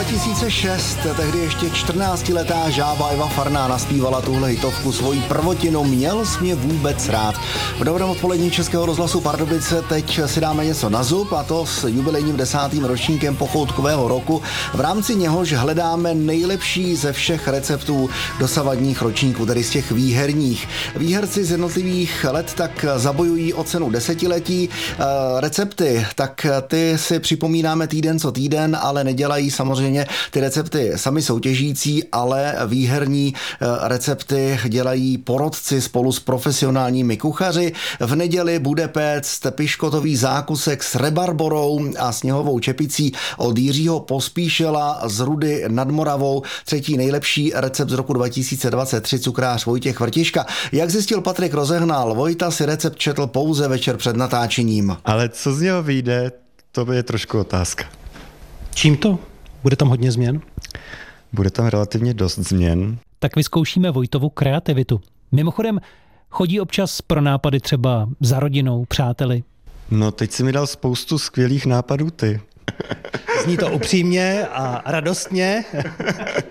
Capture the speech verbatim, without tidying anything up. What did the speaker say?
dva tisíce šest, tehdy ještě čtrnáctiletá žába Eva Farná naspívala tuhle hitovku svojí prvotinou Měl jsi mě vůbec rád. V dobrém odpolední Českého rozhlasu Pardubice teď si dáme něco na zub, a to s jubilejním desátým ročníkem pochoutkového roku. V rámci něhož hledáme nejlepší ze všech receptů dosavadních ročníků, tedy z těch výherních. Výherci z jednotlivých let tak zabojují o cenu desetiletí. Recepty, tak ty si připomínáme týden co týden, ale nedělají samozřejmě ty recepty sami soutěžící, ale výherní recepty dělají porotci spolu s profesionálními kuchaři. V neděli bude péct piškotový zákusek s rebarborou a sněhovou čepicí od Jiřího Pospíšila z Rudy nad Moravou. Třetí nejlepší recept z roku dva tisíce dvacet tři cukrář Vojtěch Vrtiška. Jak zjistil Patrik Rozehnal, Vojta si recept četl pouze večer před natáčením. Ale co z něho vyjde, to je trošku otázka. Čím to? Bude tam hodně změn? Bude tam relativně dost změn. Tak vyzkoušíme Vojtovu kreativitu. Mimochodem, chodí občas pro nápady třeba za rodinou, přáteli? No, teď si mi dal spoustu skvělých nápadů ty. Zní to upřímně a radostně.